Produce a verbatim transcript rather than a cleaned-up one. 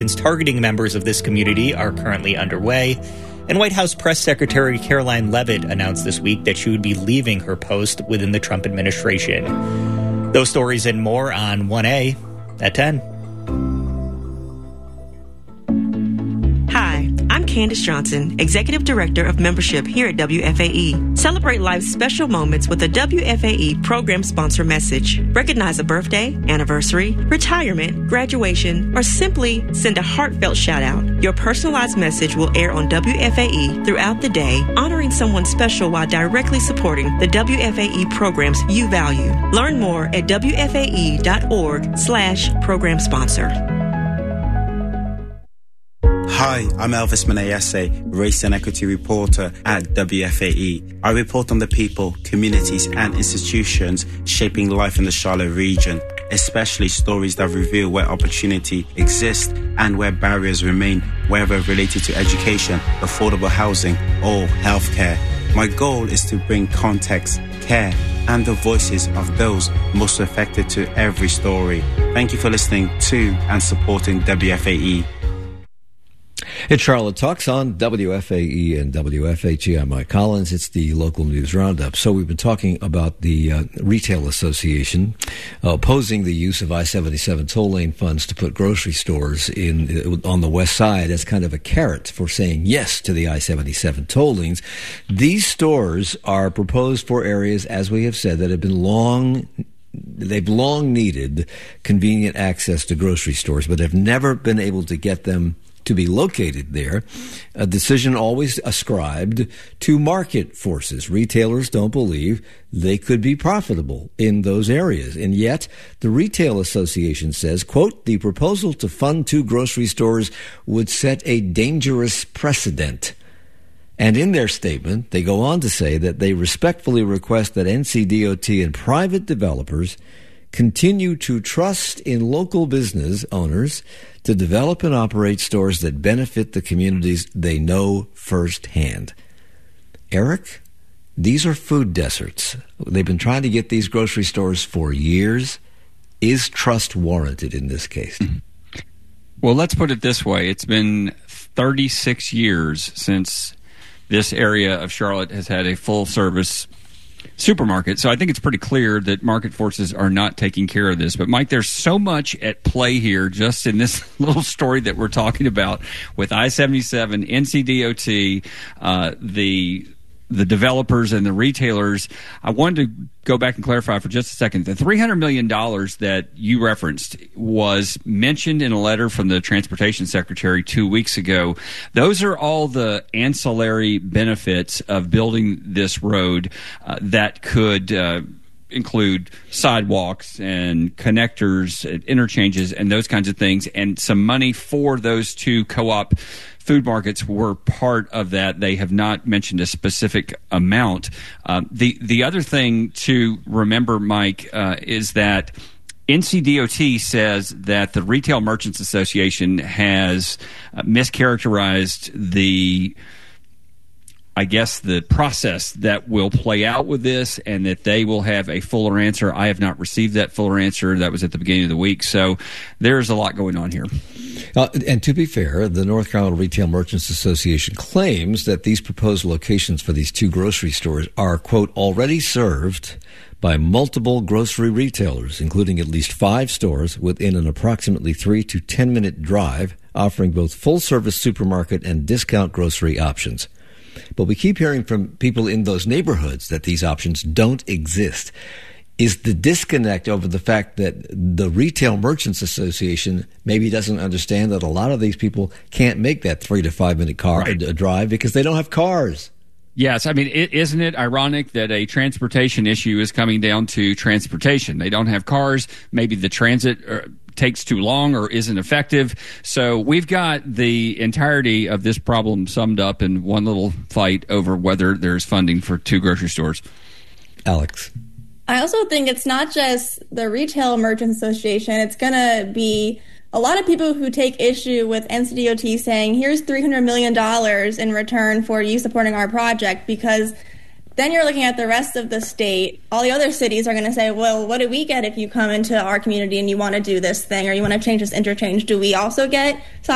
operations targeting members of this community are currently underway. And White House Press Secretary Caroline Leavitt announced this week that she would be leaving her post within the Trump administration. Those stories and more on one A at ten. Hi, I'm Candace Johnson, Executive Director of Membership here at W F A E. Celebrate life's special moments with a W F A E program sponsor message. Recognize a birthday, anniversary, retirement, graduation, or simply send a heartfelt shout out. Your personalized message will air on W F A E throughout the day, honoring someone special while directly supporting the W F A E programs you value. Learn more at W F A E dot org slash program sponsor. Hi, I'm Elvis Menayese, Race and Equity Reporter at W F A E. I report on the people, communities and institutions shaping life in the Charlotte region, especially stories that reveal where opportunity exists and where barriers remain, whether related to education, affordable housing or healthcare. My goal is to bring context, care and the voices of those most affected to every story. Thank you for listening to and supporting W F A E. It's Charlotte Talks on W F A E and W F H E. I'm Mike Collins. It's the local news roundup. So we've been talking about the uh, Retail Association uh, opposing the use of I seventy-seven toll lane funds to put grocery stores in uh, on the west side as kind of a carrot for saying yes to the I seventy-seven toll lanes. These stores are proposed for areas, as we have said, that have been long They've long needed convenient access to grocery stores, but have never been able to get them to be located there. A decision always ascribed to market forces. Retailers don't believe they could be profitable in those areas. And yet, the Retail Association says, quote, the proposal to fund two grocery stores would set a dangerous precedent. And in their statement, they go on to say that they respectfully request that N C D O T and private developers continue to trust in local business owners to develop and operate stores that benefit the communities they know firsthand. Eric, these are food deserts. They've been trying to get these grocery stores for years. Is trust warranted in this case? Well, let's put it this way. It's been thirty-six years since this area of Charlotte has had a full-service supermarket. So I think it's pretty clear that market forces are not taking care of this. But, Mike, there's so much at play here just in this little story that we're talking about with I seventy-seven, N C D O T, uh, the the developers and the retailers. I wanted to go back and clarify for just a second. The three hundred million dollars that you referenced was mentioned in a letter from the Transportation Secretary two weeks ago. Those are all the ancillary benefits of building this road uh, that could uh, include sidewalks and connectors, and interchanges, and those kinds of things, and some money for those two co-op food markets were part of that. They have not mentioned a specific amount. Um, the the other thing to remember, Mike, uh, is that N C D O T says that the Retail Merchants Association has uh, mischaracterized the I guess the process that will play out with this, and that they will have a fuller answer. I have not received that fuller answer. That was at the beginning of the week. So there's a lot going on here. Uh, and to be fair, the North Carolina Retail Merchants Association claims that these proposed locations for these two grocery stores are, quote, already served by multiple grocery retailers, including at least five stores within an approximately three to ten minute drive, offering both full-service supermarket and discount grocery options. But we keep hearing from people in those neighborhoods that these options don't exist. Is the disconnect over the fact that the Retail Merchants Association maybe doesn't understand that a lot of these people can't make that three to five minute car right. a, a drive because they don't have cars? Yes, I mean, it, isn't it ironic that a transportation issue is coming down to transportation? They don't have cars. Maybe the transit uh, takes too long or isn't effective. So we've got the entirety of this problem summed up in one little fight over whether there's funding for two grocery stores. Alex. I also think it's not just the Retail Merchants Association. It's going to be a lot of people who take issue with N C D O T saying, here's three hundred million dollars in return for you supporting our project, because then you're looking at the rest of the state. All the other cities are going to say, well, what do we get if you come into our community and you want to do this thing or you want to change this interchange? Do we also get